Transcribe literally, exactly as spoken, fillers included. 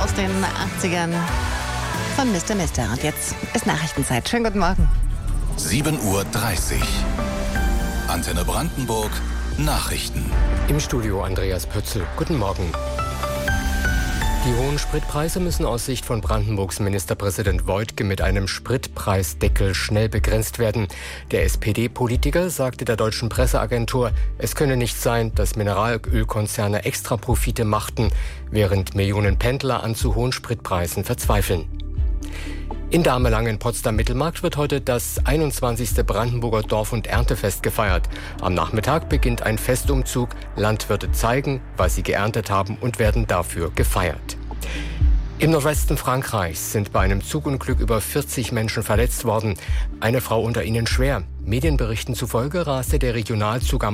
aus den achtzigern von Mister Mister. Und jetzt ist Nachrichtenzeit. Schönen guten Morgen. sieben Uhr dreißig. Antenne Brandenburg. Nachrichten. Im Studio Andreas Pötzl. Guten Morgen. Die hohen Spritpreise müssen aus Sicht von Brandenburgs Ministerpräsident Woidke mit einem Spritpreisdeckel schnell begrenzt werden. Der S P D-Politiker sagte der deutschen Presseagentur, es könne nicht sein, dass Mineralölkonzerne Extraprofite machten, während Millionen Pendler an zu hohen Spritpreisen verzweifeln. In Damelang in Potsdam-Mittelmarkt wird heute das einundzwanzigste Brandenburger Dorf- und Erntefest gefeiert. Am Nachmittag beginnt ein Festumzug. Landwirte zeigen, was sie geerntet haben und werden dafür gefeiert. Im Nordwesten Frankreichs sind bei einem Zugunglück über vierzig Menschen verletzt worden. Eine Frau unter ihnen schwer. Medienberichten zufolge raste der Regionalzug am